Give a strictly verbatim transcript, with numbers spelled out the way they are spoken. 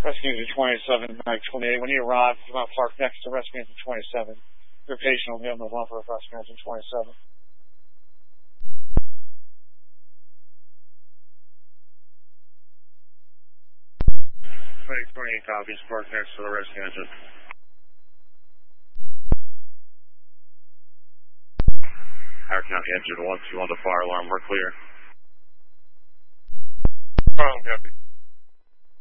Rescue Engine twenty-seven, Mike twenty-eight. When you arrive, come out park next to Rescue Engine twenty-seven. Your patient will be on the bumper of Rescue Engine twenty-seven. Mike twenty-eight copies, park next to the Rescue Engine. Howard County Engine one two on the fire alarm, we're clear. Carl, copy.